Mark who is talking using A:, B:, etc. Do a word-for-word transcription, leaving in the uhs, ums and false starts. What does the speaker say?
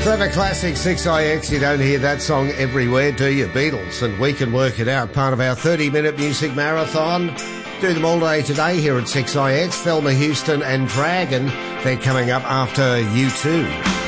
A: Forever Classic six I X, you don't hear that song everywhere, do you? Beatles, and We Can Work It Out, part of our thirty-minute music marathon. Do them all day today here at six I X. Thelma Houston and Dragon, they're coming up after U two.